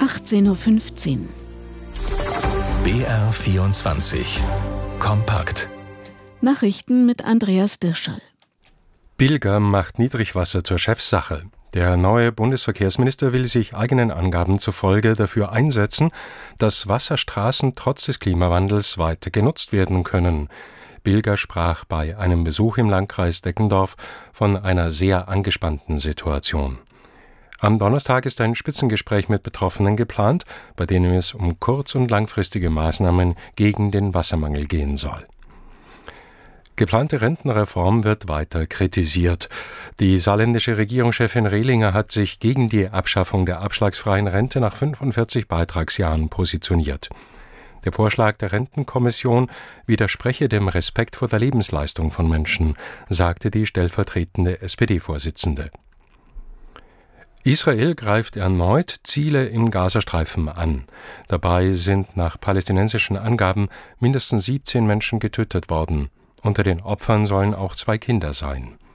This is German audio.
18:15 Uhr. BR24 Kompakt. Nachrichten mit Andreas Dirschall. Bilger macht Niedrigwasser zur Chefsache. Der neue Bundesverkehrsminister will sich eigenen Angaben zufolge dafür einsetzen, dass Wasserstraßen trotz des Klimawandels weiter genutzt werden können. Bilger sprach bei einem Besuch im Landkreis Deckendorf von einer sehr angespannten Situation. Am Donnerstag ist ein Spitzengespräch mit Betroffenen geplant, bei dem es um kurz- und langfristige Maßnahmen gegen den Wassermangel gehen soll. Geplante Rentenreform wird weiter kritisiert. Die saarländische Regierungschefin Rehlinger hat sich gegen die Abschaffung der abschlagsfreien Rente nach 45 Beitragsjahren positioniert. Der Vorschlag der Rentenkommission widerspreche dem Respekt vor der Lebensleistung von Menschen, sagte die stellvertretende SPD-Vorsitzende. Israel greift erneut Ziele im Gazastreifen an. Dabei sind nach palästinensischen Angaben mindestens 17 Menschen getötet worden. Unter den Opfern sollen auch 2 Kinder sein.